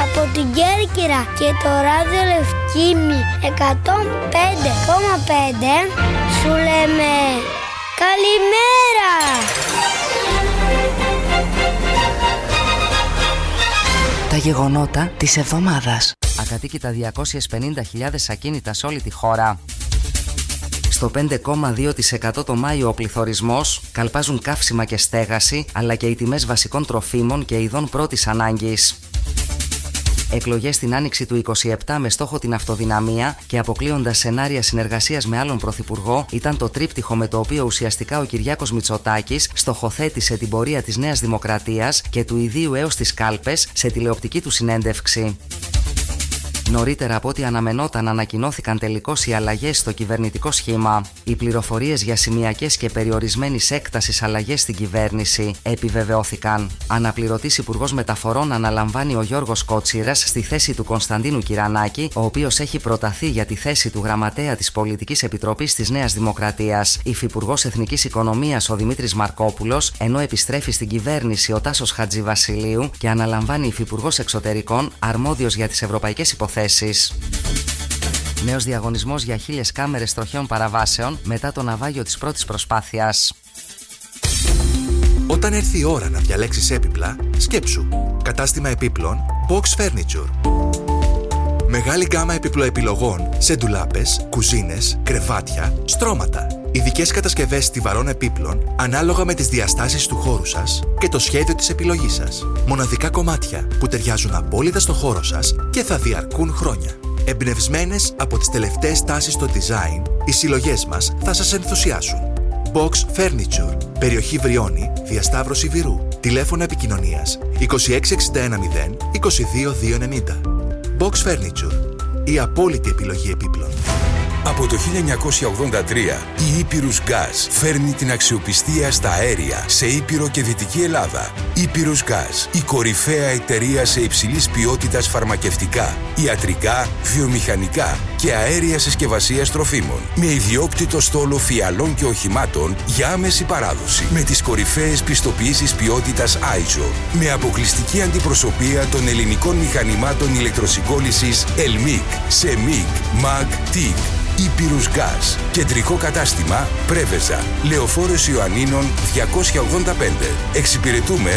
από την Κέρκυρα και το ράδιο Λευκήμη 105,5 σου λέμε καλημέρα. Τα γεγονότα της εβδομάδας. Ακατοίκητα 250.000 ακίνητα σε όλη τη χώρα. Στο 5,2% το Μάιο ο πληθωρισμός, καλπάζουν καύσιμα και στέγαση, αλλά και οι τιμές βασικών τροφίμων και ειδών πρώτης ανάγκης. Εκλογές στην άνοιξη του 27 με στόχο την αυτοδυναμία και αποκλείοντας σενάρια συνεργασίας με άλλον πρωθυπουργό ήταν το τρίπτυχο με το οποίο ουσιαστικά ο Κυριάκος Μητσοτάκης στοχοθέτησε την πορεία της Νέας Δημοκρατίας και του ιδίου έως τις κάλπες σε τηλεοπτική του συνέντευξη. Νωρίτερα από ό,τι αναμενόταν, ανακοινώθηκαν τελικώς οι αλλαγές στο κυβερνητικό σχήμα. Οι πληροφορίες για σημειακές και περιορισμένης έκτασης αλλαγές στην κυβέρνηση επιβεβαιώθηκαν. Αναπληρωτής Υπουργός Μεταφορών αναλαμβάνει ο Γιώργος Κότσιρας στη θέση του Κωνσταντίνου Κυρανάκη, ο οποίος έχει προταθεί για τη θέση του Γραμματέα της Πολιτικής Επιτροπής της Νέας Δημοκρατίας. Υφυπουργός Εθνικής Οικονομίας ο Δημήτρης Μαρκόπουλος, ενώ επιστρέφει στην κυβέρνηση ο Τάσος Χατζηβασιλείου και αναλαμβάνει Υφυπουργός Εξωτερικών, αρμόδιος για τις ευρωπαϊκές υποθέσεις. Νέος διαγωνισμός για 1.000 κάμερες τροχαίων παραβάσεων μετά το ναυάγιο της πρώτης προσπάθειας. Όταν έρθει η ώρα να διαλέξεις έπιπλα, σκέψου. Κατάστημα επίπλων Box Furniture. Μεγάλη γκάμα επιπλοεπιλογών σε ντουλάπες, κουζίνες, κρεβάτια, στρώματα. Ειδικές κατασκευές στιβαρών επίπλων ανάλογα με τις διαστάσεις του χώρου σας και το σχέδιο της επιλογής σας. Μοναδικά κομμάτια που ταιριάζουν απόλυτα στο χώρο σας και θα διαρκούν χρόνια. Εμπνευσμένες από τις τελευταίες τάσεις στο design, οι συλλογές μας θα σας ενθουσιάσουν. Box Furniture. Περιοχή Βριώνη, διασταύρωση Βυρού. Τηλέφωνο επικοινωνίας 26610 22290. Box Furniture. Η απόλυτη επιλογή επίπλων. Από το 1983, η Ήπειρους Gas φέρνει την αξιοπιστία στα αέρια σε Ήπειρο και Δυτική Ελλάδα. Ήπειρους Gas, η κορυφαία εταιρεία σε υψηλής ποιότητας φαρμακευτικά, ιατρικά, βιομηχανικά και αέρια συσκευασίας τροφίμων. Με ιδιόκτητο στόλο φιαλών και οχημάτων για άμεση παράδοση. Με τις κορυφαίες πιστοποιήσεις ποιότητας ISO. Με αποκλειστική αντιπροσωπεία των ελληνικών μηχανημάτων ηλεκτροσυγκόλλησης ELMIC, SEMIC, MAG, TIC. Ήπειρους Gas. Κεντρικό κατάστημα Πρέβεζα. Λεωφόρος Ιωαννίνων 285. Εξυπηρετούμε